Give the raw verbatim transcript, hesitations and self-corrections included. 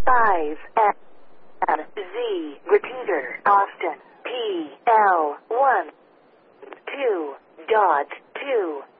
five N Z repeater Austin P L one two dot two